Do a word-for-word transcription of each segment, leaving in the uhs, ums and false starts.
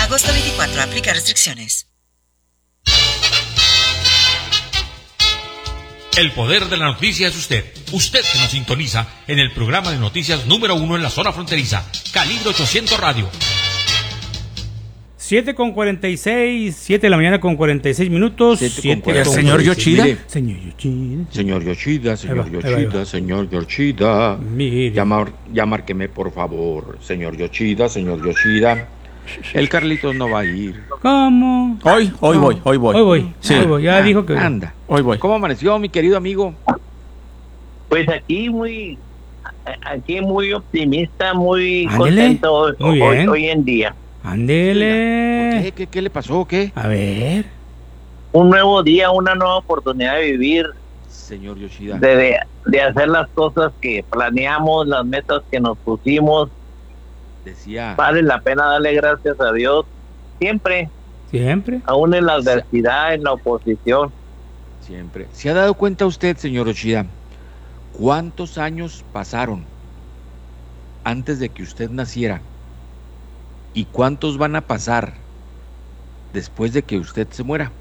agosto veinticuatro. Aplica restricciones. El poder de la noticia es usted. Usted que nos sintoniza en el programa de noticias número uno en la zona fronteriza. Calibre ochocientos Radio. siete con cuarenta y seis, siete de la mañana con cuarenta y seis minutos. siete con señor Yoshida. Señor Yoshida. Señor Yoshida, señor Ahí va, ahí va, ahí Yoshida, va. señor Yoshida. Mire. Ya, mar- ya márqueme, por favor. Señor Yoshida, señor Yoshida. El Carlitos no va a ir. ¿Cómo? Hoy, hoy No. voy, hoy voy. Hoy voy, Sí. hoy voy. Ya Ah, dijo que... Anda. Hoy voy. ¿Cómo amaneció, mi querido amigo? Pues aquí muy, aquí muy optimista, muy Ándele, contento hoy, muy hoy, bien. hoy en día. Ándele. ¿Por qué? ¿Qué, qué le pasó? ¿Qué? A ver. Un nuevo día, una nueva oportunidad de vivir, Señor Yoshida. de, de, de hacer las cosas que planeamos, las metas que nos pusimos. Decía. Vale la pena darle gracias a Dios siempre, Siempre. aún en la adversidad, en la oposición. Siempre. ¿Se ha dado cuenta usted, señor Yoshida, cuántos años pasaron antes de que usted naciera? ¿Y cuántos van a pasar después de que usted se muera?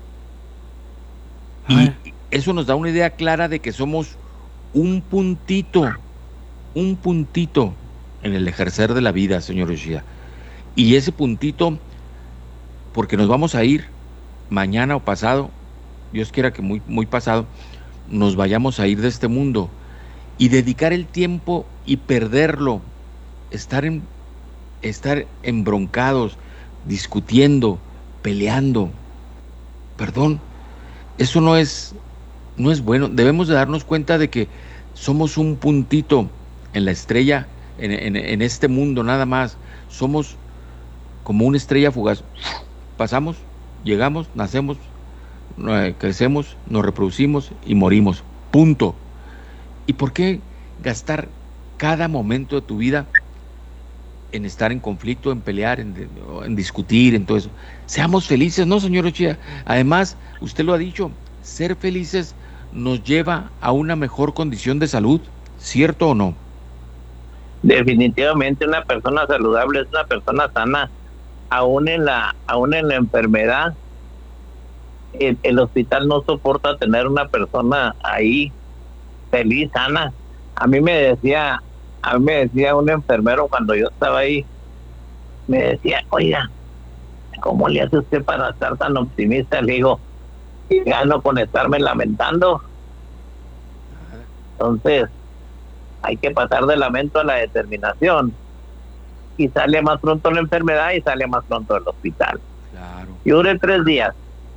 Y Ah. eso nos da una idea clara de que somos un puntito, un puntito en el ejercer de la vida, señor Yoshida. Y ese puntito, porque nos vamos a ir mañana o pasado, Dios quiera que muy, muy pasado, nos vayamos a ir de este mundo, y dedicar el tiempo y perderlo, estar en, estar embroncados, discutiendo, peleando, perdón, eso no es, no es bueno. Debemos de darnos cuenta de que somos un puntito en la estrella, en, en, en este mundo nada más. Somos como una estrella fugaz. Pasamos, llegamos, nacemos, eh, crecemos, nos reproducimos y morimos. Punto. ¿Y por qué gastar cada momento de tu vida en estar en conflicto, en pelear, en, en discutir, en todo eso? Seamos felices, ¿no, señor Ochia? Además, usted lo ha dicho, ser felices nos lleva a una mejor condición de salud, ¿cierto o no? Definitivamente una persona saludable es una persona sana, aún en la, aún en la enfermedad. El, el hospital no soporta tener una persona ahí feliz, sana. A mí me decía, a mí me decía un enfermero cuando yo estaba ahí, me decía, oiga, ¿cómo le hace usted para estar tan optimista? Le digo, gano con estarme lamentando. Entonces, hay que pasar del lamento a la determinación. Y sale más pronto la enfermedad y sale más pronto el hospital. Claro. Yo duré tres días.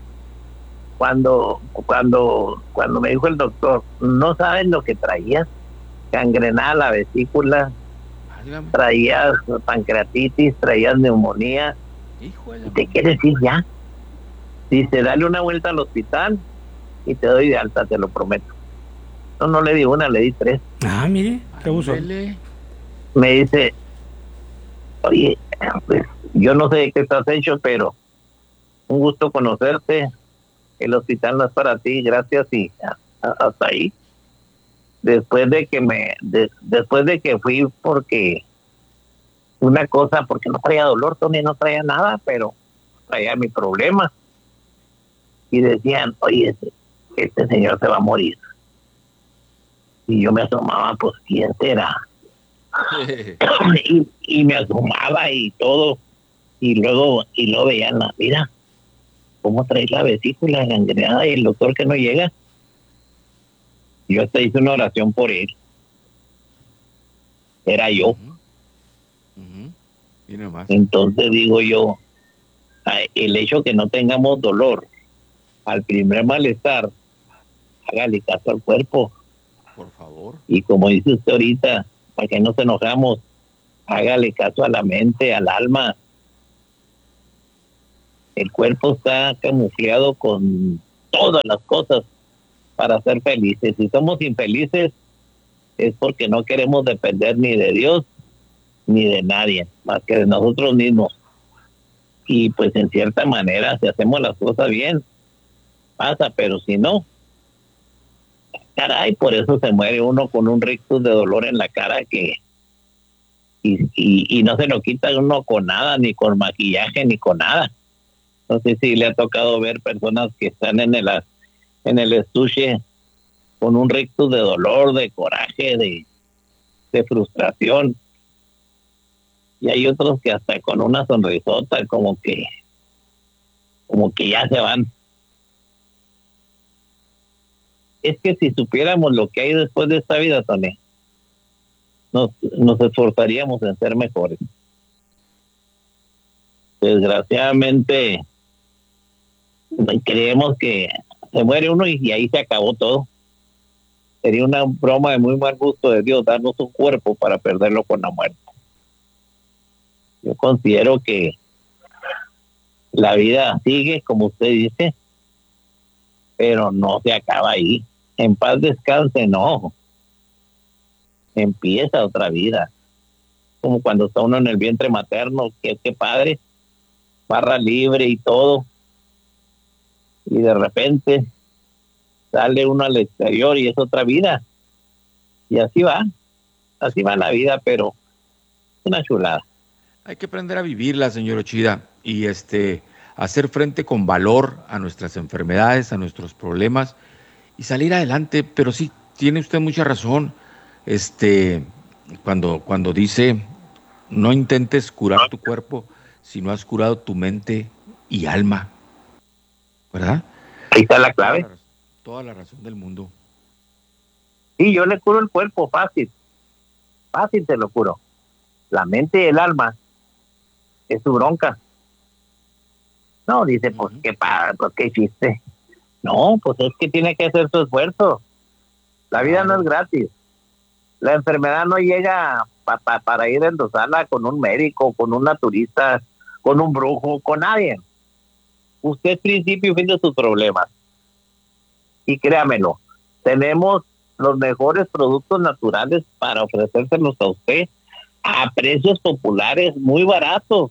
Cuando, cuando, cuando me dijo el doctor, no sabes lo que traías, gangrenada la vesícula, Válgame. traías pancreatitis, traías neumonía, Hijo de la y te mamá. quieres ir ya. Dice, dale una vuelta al hospital y te doy de alta, te lo prometo. No, no le di una, le di tres. Ah, mire, qué abuso. Ándele. Me dice, oye, pues yo no sé de qué estás hecho, pero un gusto conocerte. El hospital no es para ti, gracias, y a- a- hasta ahí. Después de que me, de- después de que fui, porque una cosa, porque no traía dolor, Tony, no traía nada, pero traía mi problema. Y decían, oye, este, este señor se va a morir. Y yo me asomaba, pues, ¿quién será? y, y me asomaba y todo, y luego y luego veían la vida, cómo trae la vesícula gangrenada y el doctor que no llega. Yo hasta hice una oración por él. Era yo. Ujú. Ujú. Y nomás. Entonces digo yo, ay, el hecho que no tengamos dolor al primer malestar, hágale caso al cuerpo. Por favor. Y como dice usted ahorita, para que no nos enojamos, hágale caso a la mente, al alma. El cuerpo está camuflado con todas las cosas para ser felices. Si somos infelices es porque no queremos depender ni de Dios ni de nadie, más que de nosotros mismos. Y pues en cierta manera, si hacemos las cosas bien, pasa, pero si no, caray, por eso se muere uno con un rictus de dolor en la cara que y, y, y no se lo quita uno con nada, ni con maquillaje, ni con nada. No sé si le ha tocado ver personas que están en el, en el estuche con un rictus de dolor, de coraje, de, de frustración. Y hay otros que hasta con una sonrisota, como que, como que ya se van. Es que si supiéramos lo que hay después de esta vida, Tony, nos, nos esforzaríamos en ser mejores. Desgraciadamente, creemos que se muere uno y, y ahí se acabó todo. Sería una broma de muy mal gusto de Dios darnos un cuerpo para perderlo con la muerte. Yo considero que la vida sigue, como usted dice, pero no se acaba ahí. En paz descanse, no. Empieza otra vida. Como cuando está uno en el vientre materno, que qué padre, barra libre y todo. Y de repente sale uno al exterior y es otra vida. Y así va, así va la vida, pero es una chulada. Hay que aprender a vivirla, señor Ochida, y este, hacer frente con valor a nuestras enfermedades, a nuestros problemas, y salir adelante. Pero sí, tiene usted mucha razón, este, cuando, cuando dice, no intentes curar tu cuerpo, si no has curado tu mente y alma, ¿verdad? Ahí está la clave. Toda la, toda la razón del mundo. Sí, yo le curo el cuerpo fácil, fácil te lo curo. La mente y el alma es su bronca. No, dice, pues, ¿qué, pues, ¿qué hiciste? No, pues es que tiene que hacer su esfuerzo. La vida no es gratis. La enfermedad no llega pa, pa, para ir a endosarla con un médico, con un naturista, con un brujo, con nadie. Usted es principio y fin de sus problemas. Y créamelo, tenemos los mejores productos naturales para ofrecérselos a usted a precios populares muy baratos.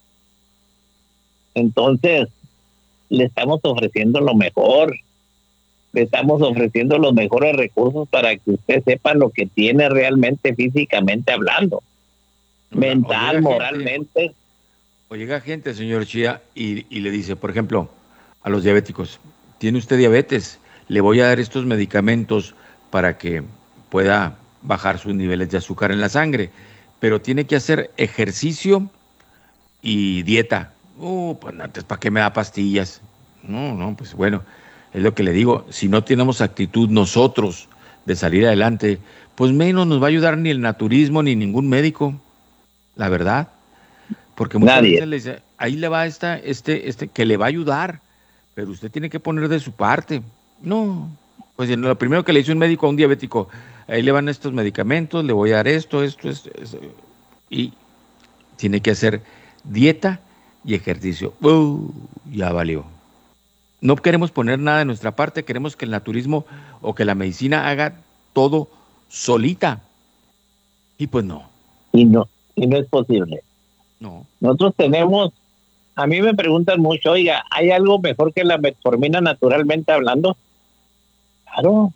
Entonces, le estamos ofreciendo lo mejor, le estamos ofreciendo los mejores recursos para que usted sepa lo que tiene realmente físicamente hablando, mental, o moralmente. Gente, o llega gente, señor Chía, y, y le dice, por ejemplo, a los diabéticos, ¿tiene usted diabetes? Le voy a dar estos medicamentos para que pueda bajar sus niveles de azúcar en la sangre, pero tiene que hacer ejercicio y dieta. Uh, pues antes, ¿para qué me da pastillas? No, no, pues bueno, es lo que le digo, si no tenemos actitud nosotros de salir adelante, pues menos nos va a ayudar ni el naturismo ni ningún médico, la verdad, porque muchas Nadie. veces le dice, ahí le va esta, este, este, que le va a ayudar, pero usted tiene que poner de su parte. No, pues lo primero que le dice un médico a un diabético, ahí le van estos medicamentos, le voy a dar esto, esto, esto, esto y tiene que hacer dieta y ejercicio. Uh, ya valió. No queremos poner nada de nuestra parte, queremos que el naturismo o que la medicina haga todo solita. Y pues no. Y no, y no es posible. No. Nosotros tenemos, a mí me preguntan mucho, oiga, ¿hay algo mejor que la metformina naturalmente hablando? Claro.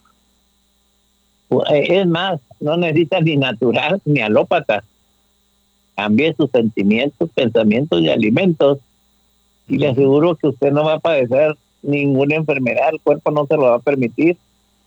Es más, no necesita ni natural ni alópata. Cambie sus sentimientos, pensamientos y alimentos y le aseguro que usted no va a padecer ninguna enfermedad, el cuerpo no se lo va a permitir,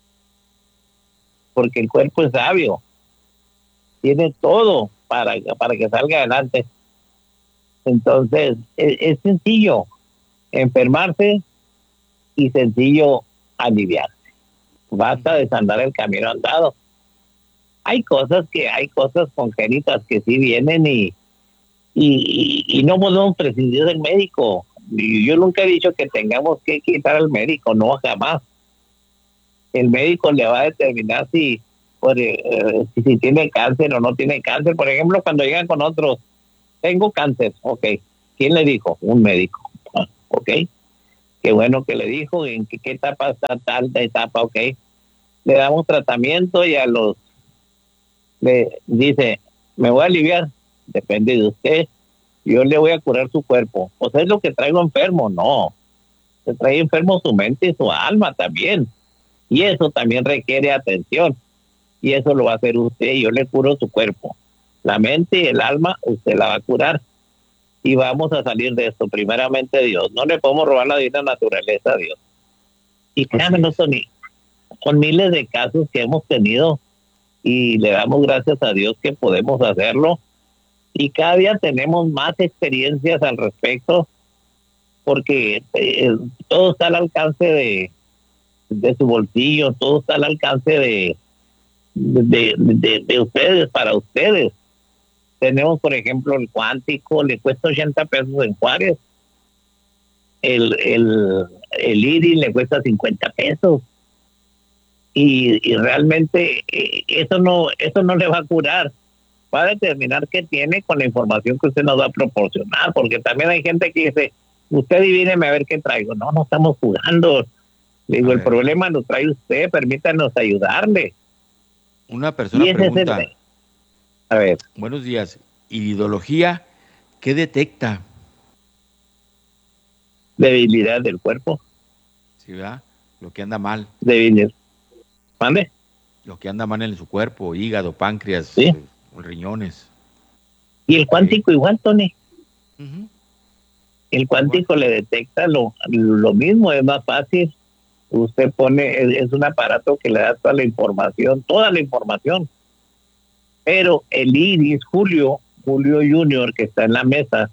porque el cuerpo es sabio, tiene todo para, para que salga adelante. Entonces, es, es sencillo enfermarse y sencillo aliviarse. Basta desandar el camino andado. Hay cosas que, hay cosas congénitas que sí vienen y, y, y no podemos prescindir del médico. Yo nunca he dicho que tengamos que quitar al médico, no, jamás. El médico le va a determinar si, por, eh, si, si tiene cáncer o no tiene cáncer. Por ejemplo, cuando llegan con otros, tengo cáncer, ok. ¿Quién le dijo? Un médico, ah, ok. Qué bueno que le dijo, en qué, qué etapa está tal etapa, ok. Le damos tratamiento y a los le dice, me voy a aliviar, depende de usted, yo le voy a curar su cuerpo. O sea, es lo que traigo enfermo, no. Se trae enfermo su mente y su alma también. Y eso también requiere atención. Y eso lo va a hacer usted, yo le curo su cuerpo. la mente y el alma, usted la va a curar. Y vamos a salir de esto, primeramente Dios. No le podemos robar la divina naturaleza a Dios. Y créanme, Tony, con miles de casos que hemos tenido y le damos gracias a Dios que podemos hacerlo. Y cada día tenemos más experiencias al respecto, porque eh, todo está al alcance de, de su bolsillo, todo está al alcance de, de, de, de ustedes, para ustedes. Tenemos, por ejemplo, el cuántico, le cuesta ochenta pesos en Juárez. El, el, el iris le cuesta cincuenta pesos. Y, y realmente eh, eso no eso no le va a curar. Va a determinar qué tiene con la información que usted nos va a proporcionar, porque también hay gente que dice, usted adivíneme a ver qué traigo. No, no estamos jugando. Le digo, el problema lo trae usted, permítanos ayudarle. Una persona pregunta, el... a ver. Buenos días, iridología, ¿qué detecta? Debilidad del cuerpo. Sí, ¿verdad? Lo que anda mal. Debilidad. ¿Mande? Lo que anda mal en su cuerpo, hígado, páncreas, ¿sí? eh, riñones. Y el cuántico sí. igual, Tony. Uh-huh. El cuántico igual le detecta lo, lo mismo, es más fácil. Usted pone, es, es un aparato que le da toda la información, toda la información. Pero el iris, Julio, Julio Junior, que está en la mesa,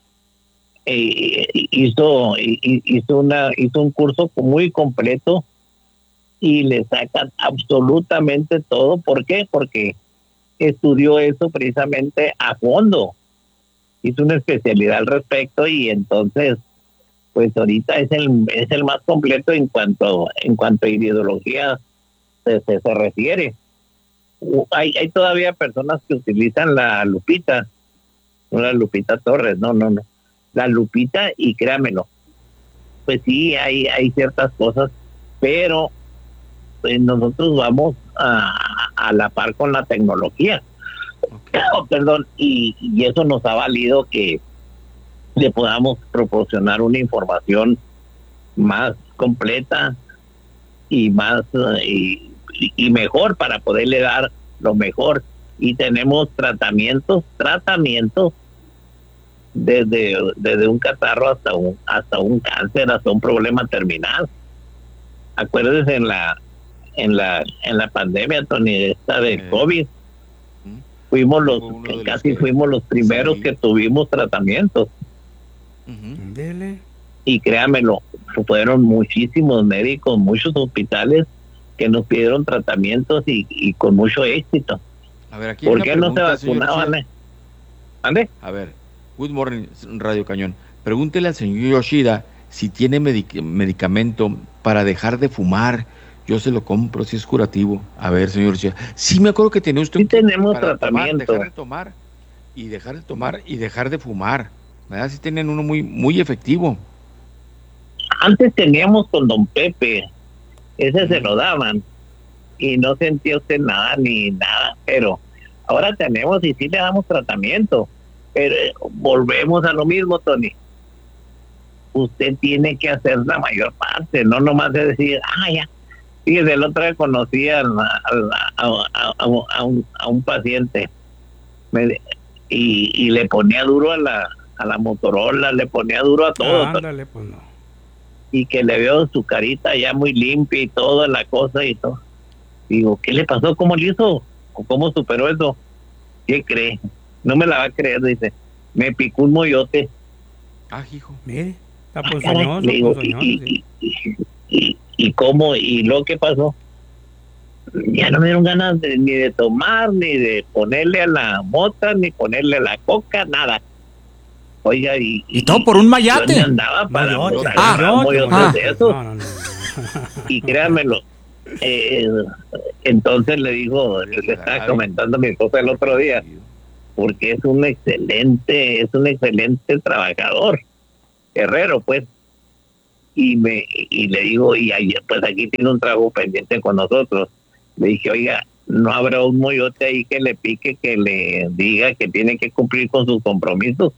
eh, hizo, hizo, una, hizo un curso muy completo y le sacan absolutamente todo. ¿Por qué? Porque estudió eso precisamente a fondo. Hizo una especialidad al respecto y entonces, pues ahorita es el es el más completo en cuanto en cuanto a ideología se, se, se refiere. Hay, hay todavía personas que utilizan la Lupita, no la Lupita Torres, no, no, no. La Lupita, y créamelo, pues sí, hay, hay ciertas cosas, pero pues nosotros vamos a, a la par con la tecnología. Okay. Oh, perdón, y, y eso nos ha valido que le podamos proporcionar una información más completa y más uh, y, y mejor para poderle dar lo mejor. Y tenemos tratamientos, tratamientos desde, desde un catarro hasta un hasta un cáncer, hasta un problema terminal. Acuérdense en la en la en la pandemia, Tony, esta de eh. COVID, fuimos los casi los que, fuimos los primeros sí. que tuvimos tratamientos. Uh-huh. Dele. Y créamelo, fueron muchísimos médicos, muchos hospitales que nos pidieron tratamientos y, y con mucho éxito. A ver, aquí ¿por qué pregunta, no se vacunaban? Eh? ¿Ande? A ver, Good Morning Radio Cañón. Pregúntele al señor Yoshida si tiene medic- medicamento para dejar de fumar. Yo se lo compro si es curativo. A ver, señor Yoshida. Sí, me acuerdo que tenía usted. Sí, tenemos para tratamiento. Tomar, dejar de tomar y dejar de tomar y dejar de fumar. ¿Verdad? Sí tienen uno muy, muy efectivo. Antes teníamos con Don Pepe. Ese mm. se lo daban. Y no sentía usted nada ni nada. Pero ahora tenemos y sí le damos tratamiento. Pero volvemos a lo mismo, Tony. Usted tiene que hacer la mayor parte. No nomás de decir, ah, ya. Fíjese, el otro día conocí a, a, a, a, a, un, a un paciente. Me, y, y le ponía duro a la a la Motorola, le ponía duro a todo. Ah, ándale, pues no. Y que le veo su carita ya muy limpia y toda la cosa y todo. Digo, ¿qué le pasó? ¿Cómo le hizo? ¿Cómo superó eso? ¿Qué cree? No me la va a creer, dice. Me picó un moyote. Ah, hijo. Mire, está ponzoñoso, digo, ponzoñoso, y, sí. y, y, y, y cómo, y lo que pasó. Ya no me dieron ganas de, ni de tomar, ni de ponerle a la mota, ni ponerle a la coca, nada. Oiga, y, y, y todo por un mayate. Yo andaba para no, ah, ah, de eso. No, no, no. Y créanmelo, eh, entonces le dijo, le estaba comentando a mi esposa el otro día, porque es un excelente, es un excelente trabajador, herrero, pues. Y me y le digo, y ayer, pues aquí tiene un trabajo pendiente con nosotros. Le dije, oiga, no habrá un moyote ahí que le pique, que le diga que tiene que cumplir con sus compromisos.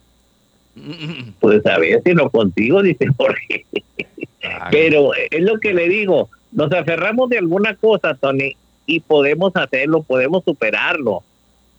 Pues a ver si lo consigo, dice Jorge. Pero es lo que le digo, nos aferramos de alguna cosa, Tony, y podemos hacerlo, podemos superarlo.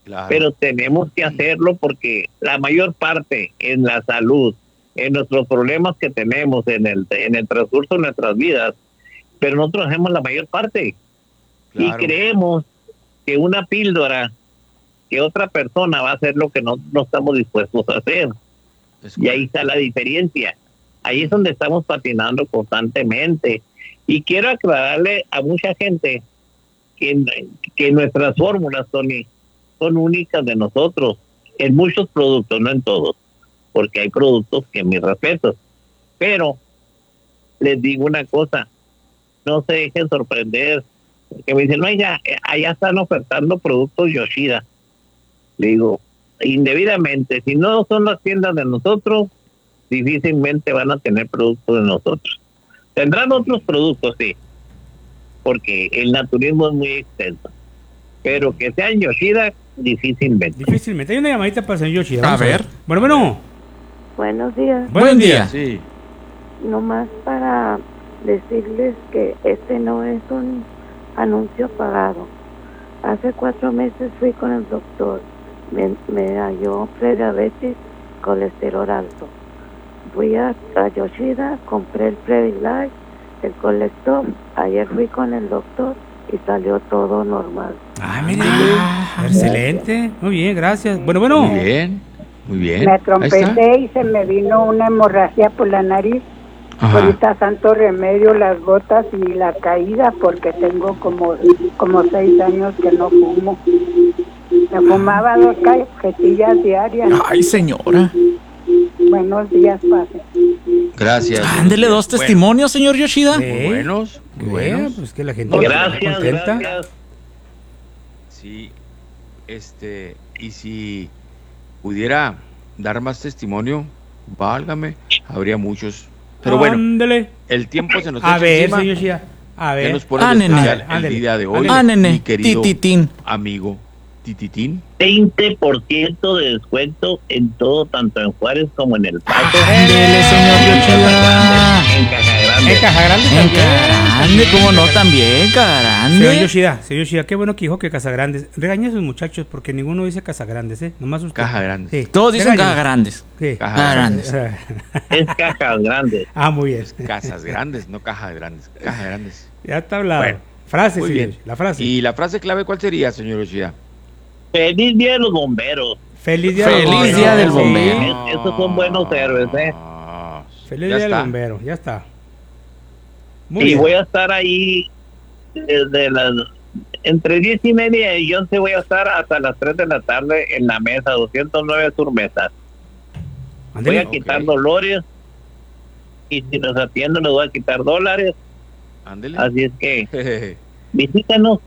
Claro. Pero tenemos que hacerlo porque la mayor parte en la salud, en nuestros problemas que tenemos en el, en el transcurso de nuestras vidas, pero nosotros hacemos la mayor parte. Claro. Y creemos que una píldora, que otra persona va a hacer lo que no, no estamos dispuestos a hacer. Y ahí está la diferencia. Ahí es donde estamos patinando constantemente. Y quiero aclararle a mucha gente que, que nuestras fórmulas, Tony, son únicas de nosotros, en muchos productos, no en todos, porque hay productos que mis respetos. Pero les digo una cosa, no se dejen sorprender, que me dicen, no, ya, allá están ofertando productos Yoshida. Le digo, indebidamente, si no son las tiendas de nosotros, difícilmente van a tener productos de nosotros. Tendrán otros productos, sí, porque el naturismo es muy extenso, pero que sean Yoshida, difícilmente. Difícilmente. Hay una llamadita para el señor Yoshida. A ver. Bueno, bueno. Buenos días. Buen día. Sí. Nomás para decirles que este no es un anuncio pagado. Hace cuatro meses fui con el doctor. Me, me halló prediabetes, colesterol alto. Fui a, a Yoshida, compré el Previlife, el colesterol. Ayer fui con el doctor y salió todo normal. Ah, mire, ah, excelente. Muy bien, gracias. Bueno, bueno. Muy bien, muy bien. Me trompecé y se me vino una hemorragia por la nariz. Ajá. Ahorita santo remedio las gotas y la caída porque tengo como, como seis años que no fumo. Me fumaba dos cajetillas diarias. Ay, señora. Buenos días, pase. Gracias. Ándele dos bueno. testimonios, señor Yoshida. Muy buenos, muy buenos. Pues que la gente gracias, contenta. Gracias. Sí, este, y si pudiera dar más testimonio, válgame, habría muchos. Pero bueno, ándele. El tiempo se nos a echa ver, encima. Señor Yoshida. A ver. Ya nos pone el especial el día de hoy. Ah, nene. Mi querido Tititín. amigo Tititín. veinte por ciento de descuento en todo, tanto en Juárez como en El Paso. Ándele, señor Yoshida. En Caja Grande. En Caja Grande En también. Caja Grande, ¿cómo no? También, Caja Grande. Señor Yoshida, señor Yoshida, qué bueno que dijo que Casa Grandes. Regaña a sus muchachos porque ninguno dice Casa Grandes, ¿eh? Nomás usted. Caja Grandes. Sí. Todos dicen Regáñenos. Caja Grandes. Sí. Caja Caja Grandes. Grandes. Es Cajas Grandes. Ah, muy bien. Casas grandes, no cajas grandes. Caja Grandes. Ya está hablado. Bueno, frase, muy señor. bien. La frase. ¿Y la frase clave cuál sería, señor Yoshida? Feliz Día de los Bomberos. Feliz Día, Feliz del, día del sí. Bombero. Es- esos son buenos héroes, ¿eh? Ah, Feliz ya Día del está. Bombero. Ya está. Muy Y bien. voy a estar ahí desde las entre diez y media y once voy a estar hasta las tres de la tarde en la mesa doscientos nueve Sur Mesa. Voy Ándele. a quitar dolores y si nos atienden les voy a quitar dólares. Ándele. Así es que visítanos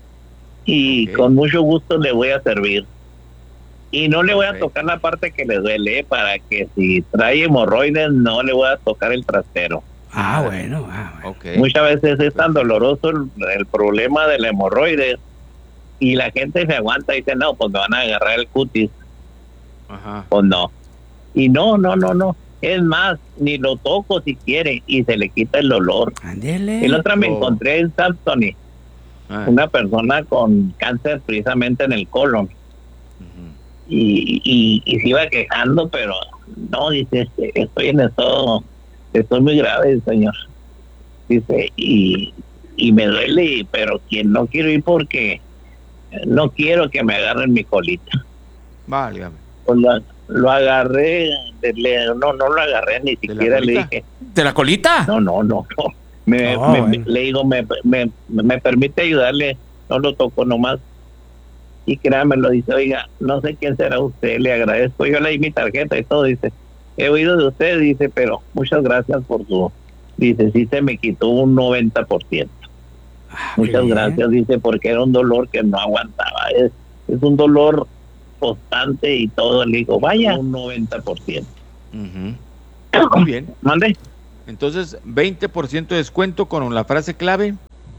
y Ok. con mucho gusto le voy a servir. Y no le voy a Perfecto. tocar la parte que le duele, ¿eh? Para que si trae hemorroides no le voy a tocar el trasero. Ah, bueno. Ah, bueno. Ok. Muchas veces es tan doloroso el, el problema del hemorroides y la gente se aguanta y dice, no, pues me van a agarrar el cutis. Ajá. Pues no. Y no, no, no, no. Es más, ni lo toco si quiere y se le quita el dolor. Ándele. El otra me Oh. encontré en Samsoni, Ah, una persona con cáncer precisamente en el colon. ujú. Y, y, y se iba quejando, pero no, dice, este, estoy en estado, estoy muy grave, señor. Dice, y, y me duele, pero quien no quiero ir porque no quiero que me agarren mi colita. Válgame. Pues lo, lo agarré, le- no, no lo agarré, ni la siquiera le colita? dije, ¿De la colita? no, no, no, no. Me, No, me- bueno. le digo, me, me, me permite ayudarle, no lo toco nomás. Y créame, lo dice, oiga, no sé quién será usted, le agradezco. Yo le di mi tarjeta y todo, dice, he oído de usted, dice, pero muchas gracias por su, dice, sí se me quitó un noventa por ciento. Ah, qué Muchas bien. gracias, dice, porque era un dolor que no aguantaba. Es, es un dolor constante y todo. Le digo, vaya, un noventa por ciento. Ujú. Muy bien. Mande. Entonces, veinte por ciento de descuento con la frase clave.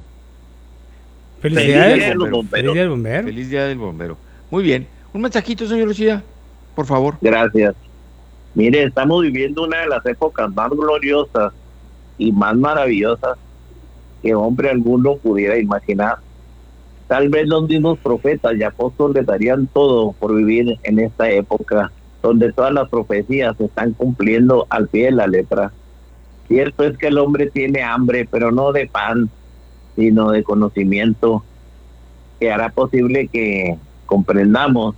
Feliz Feliz Día Día del de los Bombero. Feliz Día del Bombero. Feliz Día del Bombero. Muy bien. Un mensajito, señor Lucía, por favor. Gracias. Mire, estamos viviendo una de las épocas más gloriosas y más maravillosas que hombre alguno pudiera imaginar. Tal vez los mismos profetas y apóstoles darían todo por vivir en esta época donde todas las profecías se están cumpliendo al pie de la letra. Cierto es que el hombre tiene hambre, pero no de pan, sino de conocimiento, que hará posible que comprendamos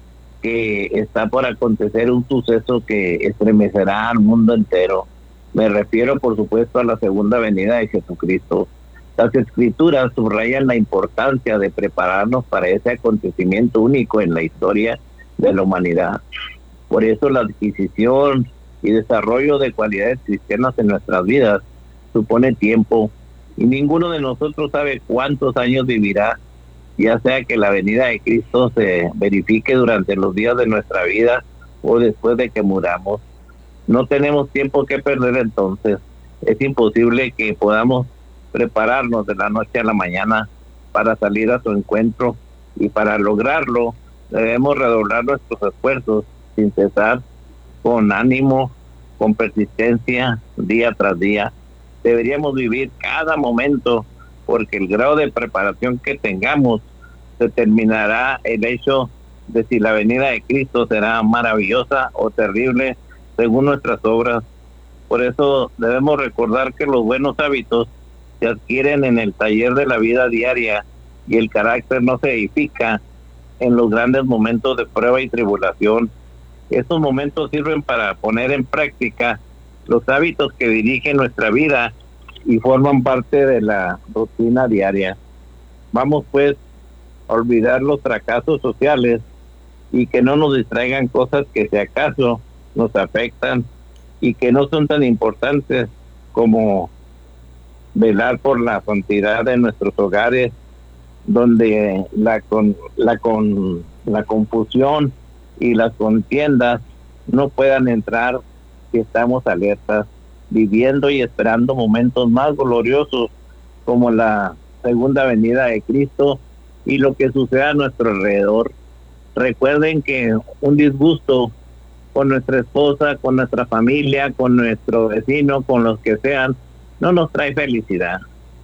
que está por acontecer un suceso que estremecerá al mundo entero. Me refiero, por supuesto, a la segunda venida de Jesucristo. Las Escrituras subrayan la importancia de prepararnos para ese acontecimiento único en la historia de la humanidad. Por eso la adquisición y desarrollo de cualidades cristianas en nuestras vidas supone tiempo, y ninguno de nosotros sabe cuántos años vivirá, ya sea que la venida de Cristo se verifique durante los días de nuestra vida o después de que muramos. No tenemos tiempo que perder entonces. Es imposible que podamos prepararnos de la noche a la mañana para salir a su encuentro, y para lograrlo debemos redoblar nuestros esfuerzos sin cesar, con ánimo, con persistencia, día tras día. Deberíamos vivir cada momento, porque el grado de preparación que tengamos determinará el hecho de si la venida de Cristo será maravillosa o terrible según nuestras obras. Por eso debemos recordar que los buenos hábitos se adquieren en el taller de la vida diaria, y el carácter no se edifica en los grandes momentos de prueba y tribulación. Estos momentos sirven para poner en práctica los hábitos que dirigen nuestra vida y forman parte de la rutina diaria. Vamos pues a olvidar los fracasos sociales y que no nos distraigan cosas que si acaso nos afectan y que no son tan importantes como velar por la santidad de nuestros hogares, donde la con la con la confusión y las contiendas no puedan entrar, si estamos alertas, viviendo y esperando momentos más gloriosos como la segunda venida de Cristo y lo que suceda a nuestro alrededor. Recuerden que un disgusto con nuestra esposa, con nuestra familia, con nuestro vecino, con los que sean, no nos trae felicidad.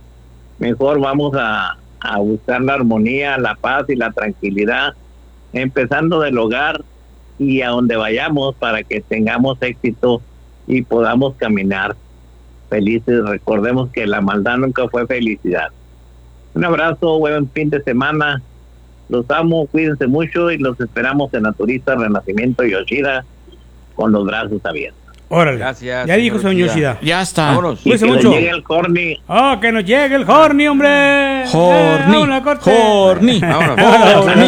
Mejor vamos a, a buscar la armonía, la paz y la tranquilidad, empezando del hogar y a donde vayamos, para que tengamos éxito y podamos caminar felices. Recordemos que la maldad nunca fue felicidad. Un abrazo, buen fin de semana. Los amo, cuídense mucho y los esperamos en Naturista Renacimiento Yoshida con los brazos abiertos. Órale. Gracias. Ya dijo señor Yoshida. Ya está. Vámonos. Y Cuídense que mucho. nos llegue el horny. Oh, que nos llegue el horny, hombre. Horny. Eh, vámonos a corte. Horny. Vámonos. Horny.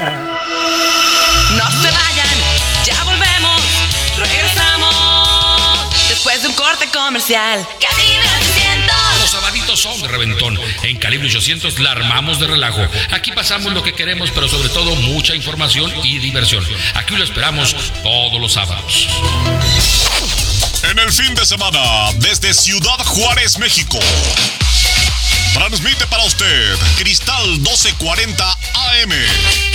No se vayan, ya volvemos, regresamos después de un corte comercial. Calibre ochocientos. Los sabaditos son de reventón. En Calibre ochocientos la armamos de relajo. Aquí pasamos lo que queremos, pero sobre todo mucha información y diversión. Aquí lo esperamos todos los sábados. En el fin de semana, desde Ciudad Juárez, México, transmite para usted Cristal doce cuarenta A M,